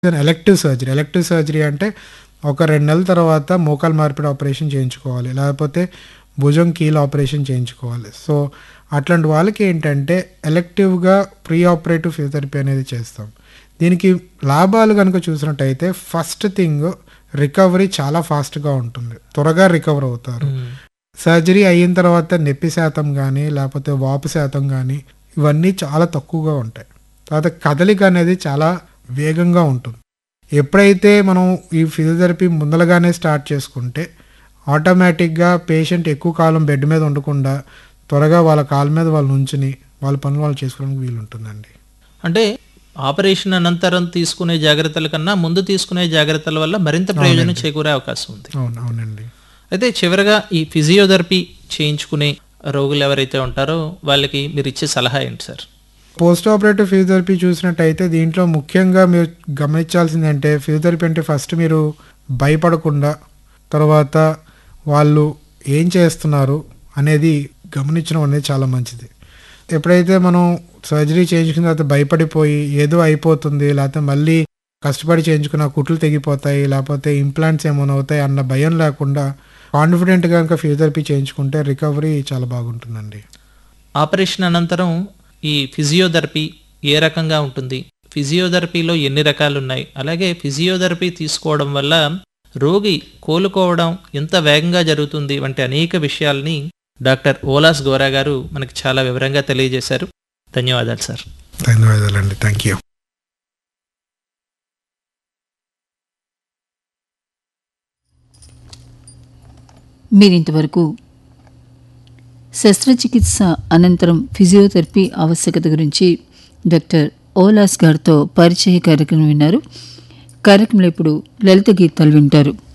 Elective surgery అంటే ఒక 2 నెలల తర్వాత మోకాలు మార్పిడి ఆపరేషన్ చేయించుకోవాలి, లేకపోతే భుజం కీలు ఆపరేషన్ చేయించుకోవాలి. సో అట్లాంటి వాళ్ళకి ఏంటంటే ఎలెక్టివ్గా ప్రీ ఆపరేటివ్ ఫిజియోథెరపీ అనేది చేస్తాం. దీనికి లాభాలు కనుక చూసినట్టయితే ఫస్ట్ థింగ్ రికవరీ చాలా ఫాస్ట్గా ఉంటుంది, త్వరగా రికవర్ అవుతారు. సర్జరీ అయిన తర్వాత నొప్పి శాతం కానీ లేకపోతే వాపు శాతం కానీ ఇవన్నీ చాలా తక్కువగా ఉంటాయి. తర్వాత కదలిక అనేది చాలా వేగంగా ఉంటుంది. ఎప్పుడైతే మనం ఈ ఫిజియోథెరపీ ముందలగానే స్టార్ట్ చేసుకుంటే ఆటోమేటిక్గా పేషెంట్ ఎక్కువ కాలం బెడ్ మీద ఉండకుండా త్వరగా వాళ్ళ కాళ్ళ మీద వాళ్ళు నుంచుని వాళ్ళ పనులు వాళ్ళు చేసుకోవడానికి వీలుంటుందండి. అంటే ఆపరేషన్ అనంతరం తీసుకునే జాగ్రత్తల కన్నా ముందు తీసుకునే జాగ్రత్తల వల్ల మరింత ప్రయోజనం చేకూరే అవకాశం ఉంది. అవునండి. అయితే చివరగా ఈ ఫిజియోథెరపీ చేయించుకునే రోగులు ఎవరైతే ఉంటారో వాళ్ళకి మీరు ఇచ్చే సలహా ఏంటి సార్? పోస్ట్ ఆపరేటివ్ ఫిజియోథెరపీ చూసినట్టయితే దీంట్లో ముఖ్యంగా మీరు గమనించాల్సింది అంటే ఫిజియోథెరపీ అంటే ఫస్ట్ మీరు భయపడకుండా తర్వాత వాళ్ళు ఏం చేస్తున్నారు అనేది గమనించడం అనేది చాలా మంచిది. ఎప్పుడైతే మనం సర్జరీ చేయించుకున్న తర్వాత భయపడిపోయి ఏదో అయిపోతుంది, లేకపోతే మళ్ళీ కష్టపడి చేయించుకున్న కుట్లు తెగిపోతాయి, లేకపోతే ఇంప్లాంట్స్ ఏమైనా అవుతాయి అన్న భయం లేకుండా కాన్ఫిడెంట్గా ఇంకా ఫిజియోథెరపీ చేయించుకుంటే రికవరీ చాలా బాగుంటుందండి. ఆపరేషన్ అనంతరం ఈ ఫిజియోథెరపీ ఏ రకంగా ఉంటుంది, ఫిజియోథెరపీలో ఎన్ని రకాలు ఉన్నాయి, అలాగే ఫిజియోథెరపీ తీసుకోవడం వల్ల రోగి కోలుకోవడం ఎంత వేగంగా జరుగుతుంది వంటి అనేక విషయాల్ని డాక్టర్ ఓలాస్ గోరా గారు మనకి చాలా వివరంగా తెలియజేశారు. ధన్యవాదాలు సార్. ధన్యవాదాలండి. Thank you. మీరింతవరకు శస్త్రచికిత్స అనంతరం ఫిజియోథెరపీ ఆవశ్యకత గురించి డాక్టర్ ఓలాస్ గారితో పరిచయ కార్యక్రమం విన్నారు. కార్యక్రమంలో ఇప్పుడు లలిత గీతాలు వింటారు.